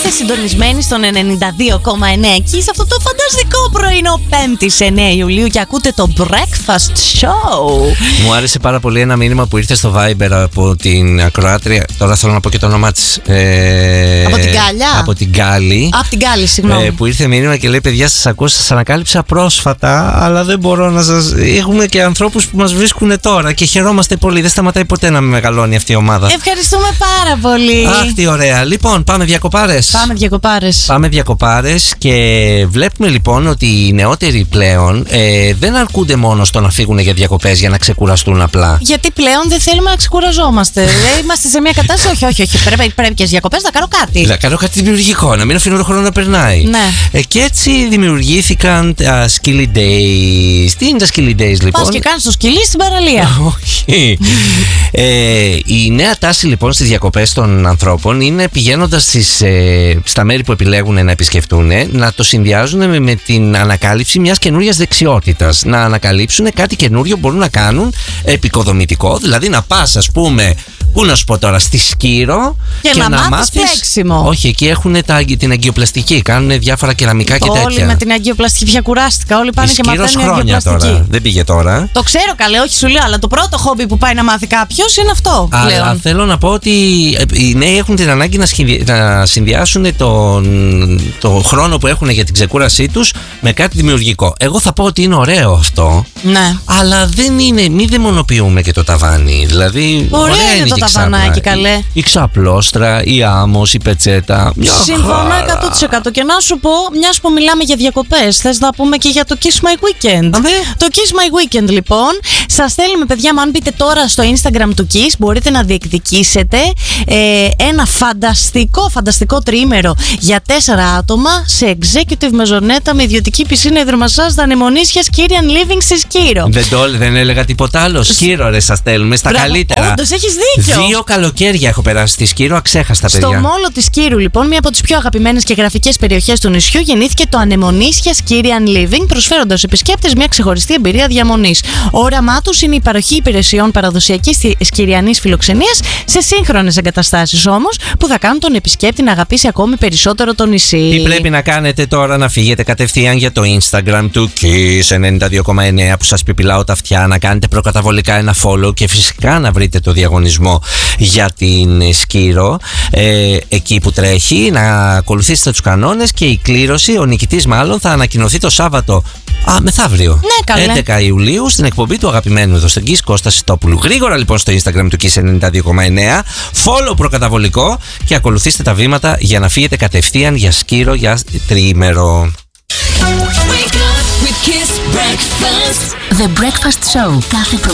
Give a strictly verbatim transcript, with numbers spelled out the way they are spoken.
Είστε συντονισμένοι στον ενενήντα δύο κόμμα εννέα εκεί σε αυτό το φανταστικό πρωινό Πέμπτης εννέα Ιουλίου και ακούτε το Breakfast Show. Μου άρεσε πάρα πολύ ένα μήνυμα που ήρθε στο Viber από την ακροάτρια. Τώρα θέλω να πω και το όνομά της. Ε, από την Γκάλια. Από την Γκάλη. Από την Γκάλη, συγγνώμη. Ε, που ήρθε μήνυμα και λέει: παιδιά, σας ακούω, σας ανακάλυψα πρόσφατα, αλλά δεν μπορώ να σας. Έχουμε και ανθρώπους που μας βρίσκουν τώρα και χαιρόμαστε πολύ. Δεν σταματάει ποτέ να με μεγαλώνει αυτή η ομάδα. Ευχαριστούμε πάρα πολύ. Αχ, τι ωραία. Λοιπόν, πάμε διακοπάρες. Πάμε διακοπάρες. Πάμε διακοπάρες και βλέπουμε λοιπόν ότι οι νεότεροι πλέον ε, δεν αρκούνται μόνο στο να φύγουν για διακοπές για να ξεκουραστούν απλά. Γιατί πλέον δεν θέλουμε να ξεκουραζόμαστε. Είμαστε σε μια κατάσταση. Όχι, όχι, όχι. Πρέπει, πρέπει και στις διακοπές να κάνω κάτι. Να κάνω κάτι δημιουργικό, να μην αφήνω τον χρόνο να περνάει. Ναι. Ε, και έτσι δημιουργήθηκαν τα Skilly Days. Τι είναι τα Skilly Days λοιπόν? Πας και κάνεις το σκυλί στην παραλία. Όχι. ε, η νέα τάση λοιπόν στις διακοπές των ανθρώπων είναι πηγαίνοντας στις, ε, στα μέρη που επιλέγουν να επισκεφτούν, να το συνδυάζουν με, με την ανακάλυψη μιας καινούριας δεξιότητας. Να ανακαλύψουν κάτι καινούριο που μπορούν να κάνουν επικοδομητικό, δηλαδή να πας, ας πούμε, πού να σου πω τώρα, στη Σκύρο και, και να, να μάθεις φλέξιμο. Όχι, εκεί έχουν τα, την αγκιοπλαστική, κάνουν διάφορα κεραμικά και τέτοια. Όλοι με την αγκιοπλαστική πια κουράστηκα. Όλοι πάνε η και Σκύρος μαθαίνουν χρόνια αγκιοπλαστική. τώρα. Δεν πήγε τώρα. Το ξέρω καλέ, όχι σου λέω, αλλά το πρώτο χόμπι που πάει να μάθει κάποιος είναι αυτό. Αλλά πλέον. θέλω να πω ότι οι νέοι έχουν την ανάγκη να, σχεδι... να συνδυάσουν τον... το χρόνο που έχουν για την ξεκούρασή τους με κάτι δημιουργικό. Εγώ θα πω ότι είναι ωραίο αυτό. Ναι. Αλλά δεν είναι, μην δαιμονοποιούμε και το ταβάνι. Δηλαδή, ωραία, ωραία είναι, είναι το ταβανάκι, καλέ. Η, η ξαπλώστρα, η άμμος, η πετσέτα. Συμφωνώ εκατό τοις εκατό. Και να σου πω, μιας που μιλάμε για διακοπές, θες να πούμε και για το Kiss My Weekend. Αμέ. Το Kiss My Weekend, λοιπόν, σας θέλουμε, παιδιά, αν μπείτε τώρα στο Instagram του Kiss, μπορείτε να διεκδικήσετε ε, ένα φανταστικό, φανταστικό τριήμερο για τέσσερα άτομα σε executive μεζονέτα με ιδιωτική πισίνα υδρομασάζ δανειμονίσια Skirian Living στη Σκύρο. Δεν, το, δεν έλεγα τίποτα άλλο. Σκύρο, ρε, σας στέλνουμε στα Μπράβο, καλύτερα. Όντως, έχεις δίκιο. Δύο καλοκαίρια έχω περάσει στη Σκύρο, αξέχαστα, παιδιά. Στο μόλο της Σκύρου, λοιπόν, μία από τις πιο αγαπημένες και γραφικές περιοχές του νησιού, γεννήθηκε το Ανεμονίσια Skirian Living, προσφέροντας στους επισκέπτες μια ξεχωριστή εμπειρία διαμονής. Ο όραμά τους είναι η παροχή υπηρεσιών παραδοσιακής σκυριανής φιλοξενίας σε σύγχρονες εγκαταστάσεις όμως, που θα κάνουν τον επισκέπτη να αγαπήσει ακόμη περισσότερο το νησί. Τι πρέπει να κάνετε τώρα? Να φύγετε κατευθείαν για το Instagram του Kiss ενενήντα δύο κόμμα εννέα που σας πιπιλάω τα αυτιά, να κάνετε προκαταβολικά ένα follow και φυσικά να βρείτε το διαγωνισμό για την Σκύρο, ε, εκεί που τρέχει, να ακολουθήσετε τους κανόνες και η κλήρωση, ο νικητής μάλλον, θα ανακοινωθεί το Σάββατο. Α, μεθαύριο. Ναι, καλέ. έντεκα Ιουλίου στην εκπομπή του αγαπημένου εδώ στον Kiss, Κώστα Σιτόπουλου. Γρήγορα λοιπόν στο Instagram του Kiss ενενήντα δύο κόμμα εννέα, follow προκαταβολικό και ακολουθήστε τα βήματα για να φύγετε κατευθείαν για Σκύρο για τριήμερο. The Breakfast Show. Κάθε